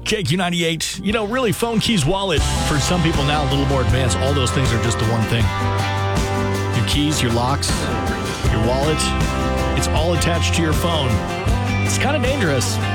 KQ98, really phone, keys, wallet. For some people now, a little more advanced. All those things are just the one thing. Your keys, your locks, your wallet, it's all attached to your phone. It's kind of dangerous.